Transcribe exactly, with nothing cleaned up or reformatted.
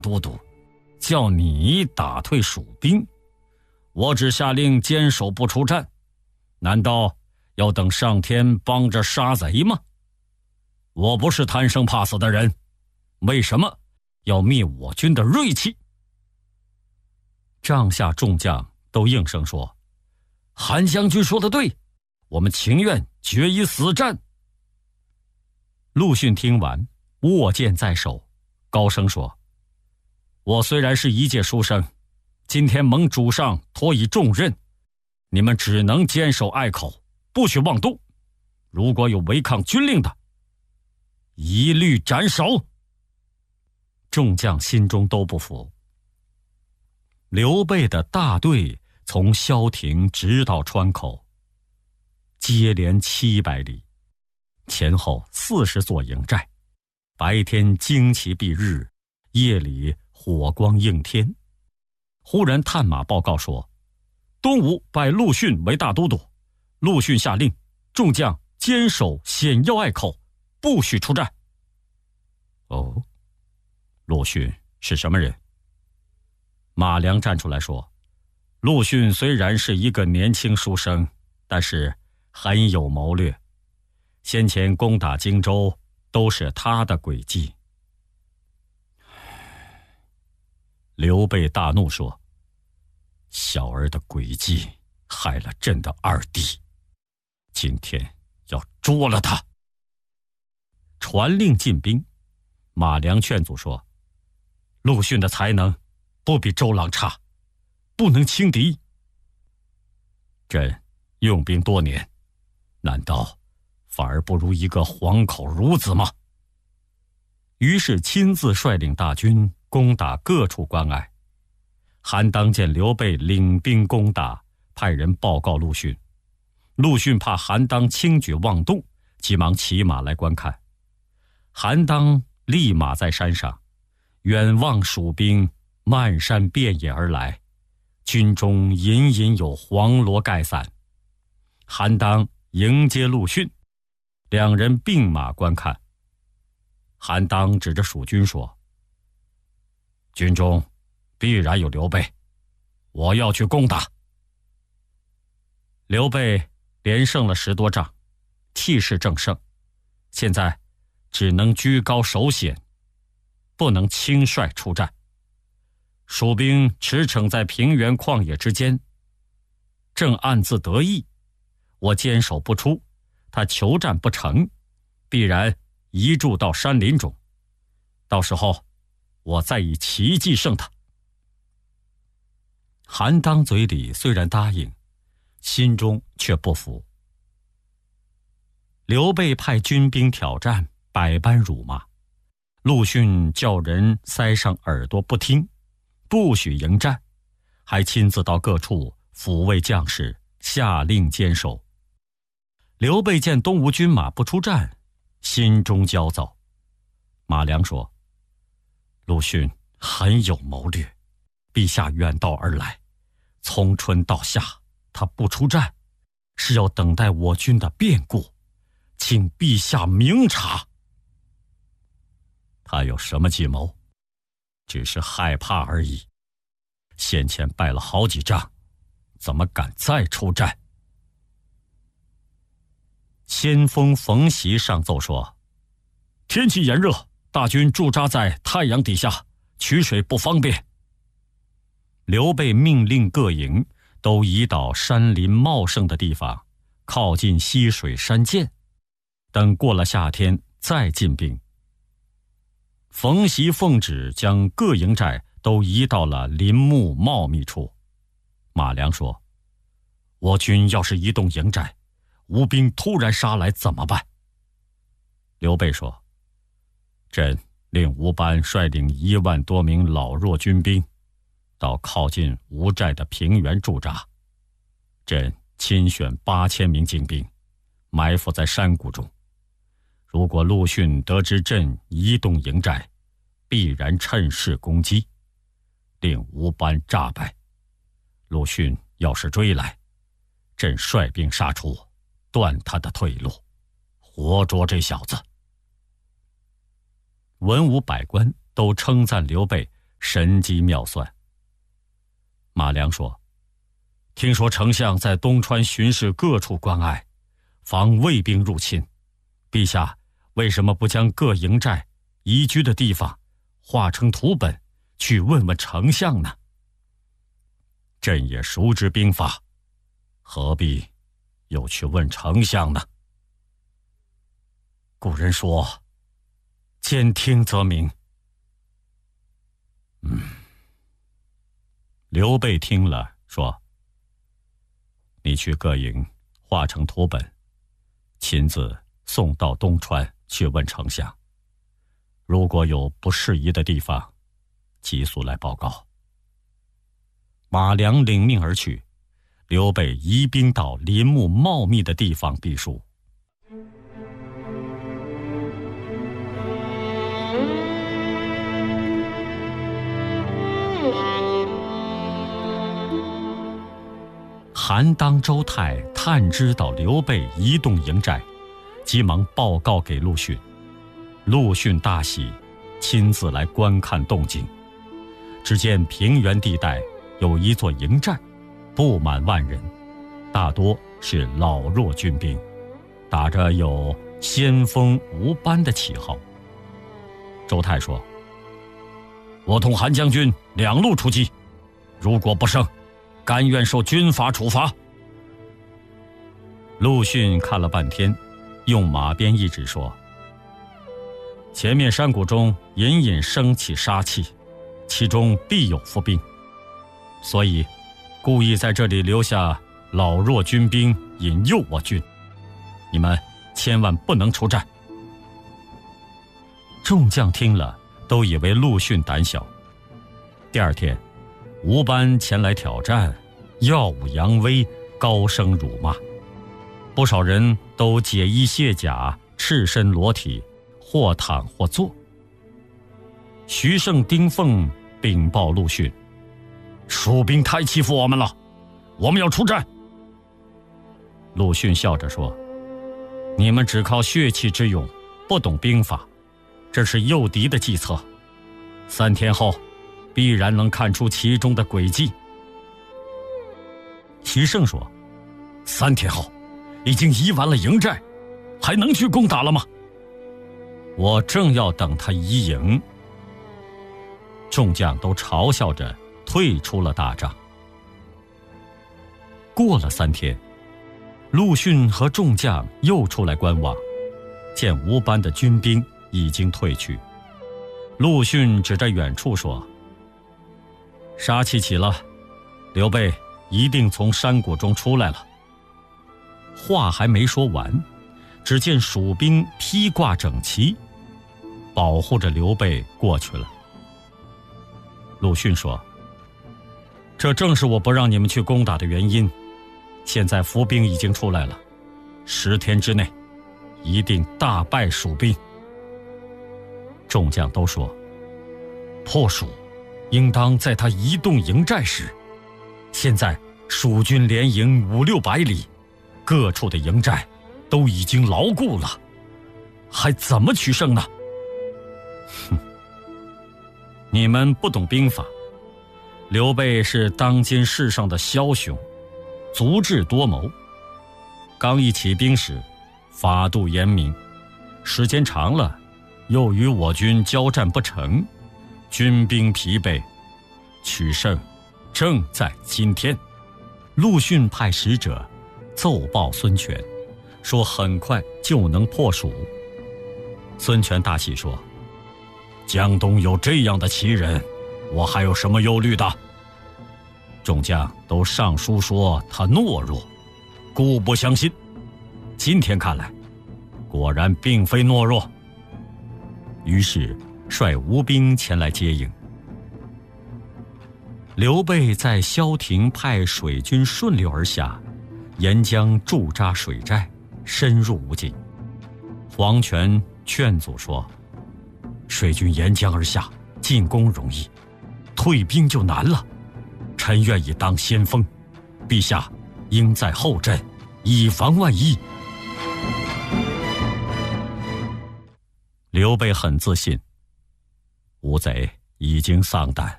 都督，叫你打退蜀兵，我只下令坚守不出战，难道要等上天帮着杀贼吗？我不是贪生怕死的人，为什么要灭我军的锐气？帐下众将都应声说：韩将军说得对，我们情愿决一死战。陆逊听完，握剑在手，高声说：我虽然是一介书生，今天蒙主上托以重任，你们只能坚守隘口，不许妄动，如果有违抗军令的，一律斩首。众将心中都不服。刘备的大队从萧亭直到川口，接连七百里，前后四十座营寨，白天旌旗蔽日，夜里火光映天。忽然探马报告说，东吴拜陆逊为大都督，陆逊下令众将坚守险要隘口，不许出战。哦，陆逊是什么人？马良站出来说，陆逊虽然是一个年轻书生，但是很有谋略，先前攻打荆州都是他的诡计。刘备大怒说，小儿的诡计害了朕的二弟，今天要捉了他。传令进兵。马良劝阻说，陆逊的才能不比周郎差，不能轻敌。朕用兵多年，难道反而不如一个黄口孺子吗？于是亲自率领大军攻打各处关隘。韩当见刘备领兵攻打，派人报告陆逊。陆逊怕韩当轻举妄动，急忙骑马来观看。韩当立马在山上，远望蜀兵漫山遍野而来，军中隐隐有黄罗盖伞。韩当迎接陆逊，两人并马观看。韩当指着蜀军说，军中必然有刘备，我要去攻打。刘备连胜了十多仗，气势正盛，现在只能居高守险，不能轻率出战。蜀兵驰骋在平原旷野之间，正暗自得意，我坚守不出，他求战不成，必然移驻到山林中，到时候我再以奇计胜他。韩当嘴里虽然答应，心中却不服。刘备派军兵挑战，百般辱骂，陆逊叫人塞上耳朵不听，不许迎战，还亲自到各处抚慰将士，下令坚守。刘备见东吴军马不出战，心中焦躁。马良说，陆逊很有谋略，陛下远道而来，从春到夏他不出战，是要等待我军的变故，请陛下明察。他有什么计谋？只是害怕而已，先前败了好几仗，怎么敢再出战？先锋冯习上奏说，天气炎热，大军驻扎在太阳底下，取水不方便。刘备命令各营都移到山林茂盛的地方，靠近溪水山涧，等过了夏天再进兵。冯习奉旨将各营寨都移到了林木茂密处。马良说，我军要是移动营寨，吴兵突然杀来怎么办？刘备说，朕令吴班率领一万多名老弱军兵到靠近吴寨的平原驻扎，朕亲选八千名精兵，埋伏在山谷中。如果陆逊得知朕移动营寨，必然趁势攻击，令吴班诈败。陆逊要是追来，朕率兵杀出，断他的退路，活捉这小子。文武百官都称赞刘备神机妙算。马良说：听说丞相在东川巡视各处关隘，防魏兵入侵，陛下为什么不将各营寨移居的地方画成图本，去问问丞相呢？朕也熟知兵法，何必又去问丞相呢？古人说，兼听则明。嗯，刘备听了说：你去各营画成图本，亲自送到东川去问丞相，如果有不适宜的地方，急速来报告。马良领命而去，刘备移兵到林木茂密的地方避暑。韩当、周泰探知到刘备移动营寨，急忙报告给陆逊。陆逊大喜，亲自来观看动静。只见平原地带有一座营寨，不满万人，大多是老弱军兵，打着有先锋吴班的旗号。周泰说：我同韩将军两路出击，如果不胜，甘愿受军法处罚。陆逊看了半天，用马鞭一指说：前面山谷中隐隐升起杀气，其中必有伏兵，所以故意在这里留下老弱军兵引诱我军，你们千万不能出战。众将听了都以为陆逊胆小。第二天，吴班前来挑战，耀武扬威，高声辱骂，不少人都解衣卸甲，赤身裸体，或躺或坐。徐盛、丁奉禀报陆逊：蜀兵太欺负我们了，我们要出战。陆逊笑着说：你们只靠血气之勇，不懂兵法，这是诱敌的计策，三天后必然能看出其中的诡计。徐盛说：三天后已经移完了营寨，还能去攻打了吗？我正要等他移营。众将都嘲笑着退出了大帐。过了三天，陆逊和众将又出来观望，见吴班的军兵已经退去。陆逊指着远处说：杀气起了，刘备一定从山谷中出来了。话还没说完，只见蜀兵披挂整齐，保护着刘备过去了。陆逊说：这正是我不让你们去攻打的原因，现在伏兵已经出来了，十天之内一定大败蜀兵。众将都说：破蜀应当在他移动营寨时，现在蜀军连营五六百里，各处的营寨都已经牢固了，还怎么取胜呢？哼，你们不懂兵法，刘备是当今世上的枭雄，足智多谋。刚一起兵时，法度严明，时间长了，又与我军交战不成，军兵疲惫，取胜正在今天。陆逊派使者奏报孙权，说很快就能破蜀。孙权大喜说：江东有这样的奇人，我还有什么忧虑的？众将都上书说他懦弱，故不相信。今天看来，果然并非懦弱。于是率吴兵前来接应。刘备在萧亭派水军顺流而下，沿江驻扎水寨，深入无尽。黄权劝阻说：水军沿江而下，进攻容易，退兵就难了。臣愿意当先锋，陛下应在后阵，以防万一。刘备很自信，吴贼已经丧胆。